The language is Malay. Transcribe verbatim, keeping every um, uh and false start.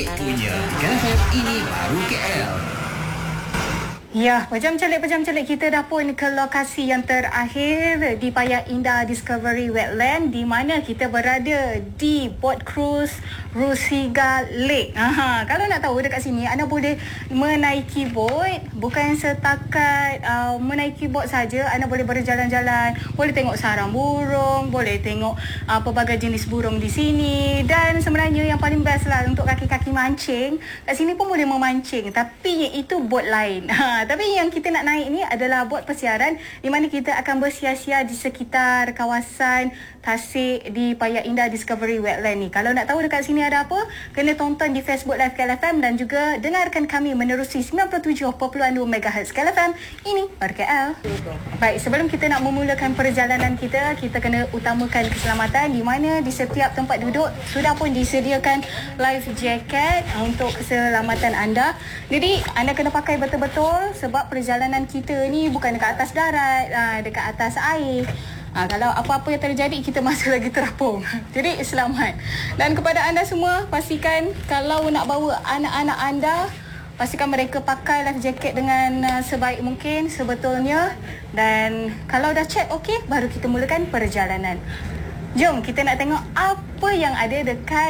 cantik punya Ikan F M, ini baru K L. Ya, pejam celik pejam celik kita dah pun ke lokasi yang terakhir di Paya Indah Discovery Wetland, di mana kita berada di Boat Cruise Rusiga Lake. Aha, kalau nak tahu dekat sini anda boleh menaiki bot, bukan setakat uh, menaiki bot saja, anda boleh berjalan-jalan, boleh tengok sarang burung, boleh tengok uh, pelbagai jenis burung di sini, dan sebenarnya yang paling best lah untuk kaki-kaki mancing, kat sini pun boleh memancing, tapi iaitu bot lain. Ha, tapi yang kita nak naik ni adalah bot persiaran, di mana kita akan bersia-sia di sekitar kawasan tasik di Paya Indah Discovery Wetland ni. Kalau nak tahu dekat sini ada apa, kena tonton di Facebook Live K L F M dan juga dengarkan kami menerusi sembilan puluh tujuh perpuluhan dua megahertz K L F M. Ini baru K L. Baik, sebelum kita nak memulakan perjalanan kita, kita kena utamakan keselamatan, di mana di setiap tempat duduk sudah pun disediakan life jacket untuk keselamatan anda. Jadi anda kena pakai betul-betul, sebab perjalanan kita ni bukan dekat atas darat, dekat atas air. Ha, kalau apa-apa yang terjadi, kita masih lagi terapung. Jadi selamat. Dan kepada anda semua, pastikan kalau nak bawa anak-anak anda, pastikan mereka pakai life jacket dengan uh, sebaik mungkin sebetulnya. Dan kalau dah check okey, baru kita mulakan perjalanan. Jom kita nak tengok apa yang ada dekat